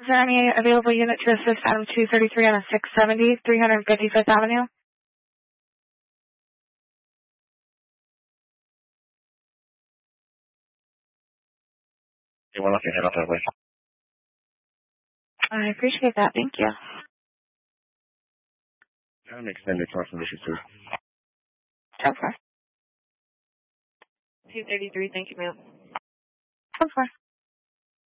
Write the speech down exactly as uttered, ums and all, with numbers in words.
there any available unit to assist item two thirty-three on a six seventy, three fifty-fifth Avenue? Yeah, we're looking to head out that way. I appreciate that. Thank you. I'm extended confirmation too. So far. two thirty-three, thank you, ma'am. So far.